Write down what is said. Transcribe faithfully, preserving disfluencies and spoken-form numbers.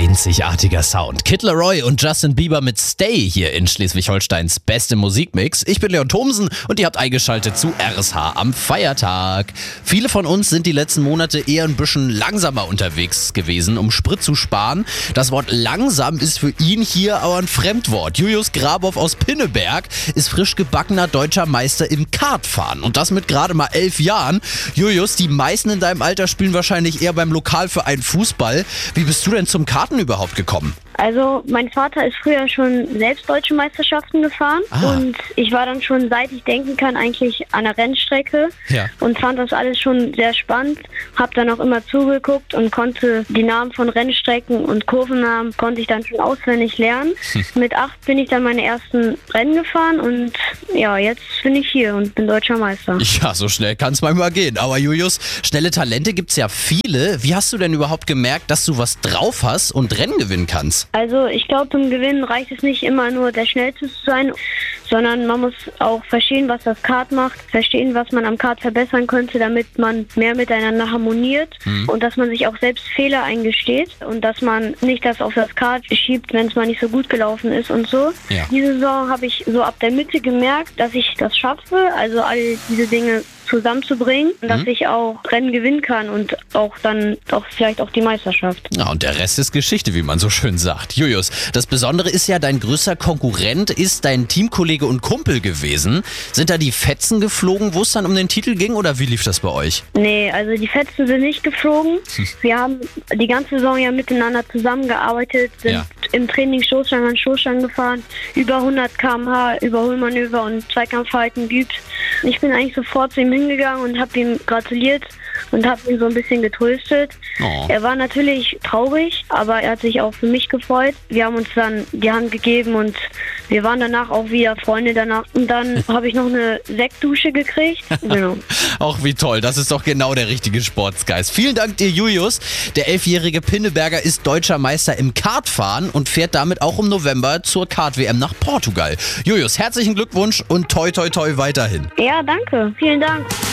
Einzigartiger Sound. Kid Laroi und Justin Bieber mit Stay hier in Schleswig-Holsteins beste Musikmix. Ich bin Leon Thomsen und ihr habt eingeschaltet zu R S H am Feiertag. Viele von uns sind die letzten Monate eher ein bisschen langsamer unterwegs gewesen, um Sprit zu sparen. Das Wort langsam ist für ihn hier aber ein Fremdwort. Julius Grabow aus Pinneberg ist frisch gebackener deutscher Meister im Kartfahren. Und das mit gerade mal elf Jahren. Julius, die meisten in deinem Alter spielen wahrscheinlich eher beim Lokalverein Fußball. Wie bist du denn zum Karten überhaupt gekommen? Also mein Vater ist früher schon selbst deutsche Meisterschaften gefahren Ah. und ich war dann schon, seit ich denken kann, eigentlich an der Rennstrecke Ja. und fand das alles schon sehr spannend. Hab dann auch immer zugeguckt und konnte die Namen von Rennstrecken und Kurvennamen konnte ich dann schon auswendig lernen. Hm. Mit acht bin ich dann meine ersten Rennen gefahren und ja, jetzt bin ich hier und bin deutscher Meister. Ja, so schnell kann es manchmal gehen. Aber Julius, schnelle Talente gibt's ja viele. Wie hast du denn überhaupt gemerkt, dass du was drauf hast und Rennen gewinnen kannst? Also ich glaube, zum Gewinnen reicht es nicht immer nur der Schnellste zu sein, sondern man muss auch verstehen, was das Kart macht, verstehen, was man am Kart verbessern könnte, damit man mehr miteinander harmoniert Mhm. und dass man sich auch selbst Fehler eingesteht und dass man nicht das auf das Kart schiebt, wenn es mal nicht so gut gelaufen ist und so. Ja. Diese Saison habe ich so ab der Mitte gemerkt, dass ich das schaffe, also all diese Dinge zusammenzubringen, dass Mhm. ich auch Rennen gewinnen kann und auch dann auch vielleicht auch die Meisterschaft. Ja, und der Rest ist Geschichte, wie man so schön sagt. Julius, das Besondere ist ja, dein größter Konkurrent ist dein Teamkollege und Kumpel gewesen. Sind da die Fetzen geflogen, wo es dann um den Titel ging, oder wie lief das bei euch? Nee, also die Fetzen sind nicht geflogen. Wir haben die ganze Saison ja miteinander zusammengearbeitet, sind Ja. im Training Stoßstangen an Stoßstangen gefahren, über hundert Kilometer pro Stunde Überholmanöver und Zweikampfverhalten geübt. Ich bin eigentlich sofort zu ihm hingegangen und habe ihm gratuliert und habe ihn so ein bisschen getröstet. Oh. Er war natürlich traurig, aber er hat sich auch für mich gefreut. Wir haben uns dann die Hand gegeben und wir waren danach auch wieder Freunde danach. Und dann habe ich noch eine Sektdusche gekriegt. Genau. Auch wie toll, das ist doch genau der richtige Sportsgeist. Vielen Dank dir, Julius. Der elfjährige Pinneberger ist deutscher Meister im Kartfahren und fährt damit auch im November zur Kart-W M nach Portugal. Julius, herzlichen Glückwunsch und toi toi toi weiterhin. Ja, danke. Vielen Dank.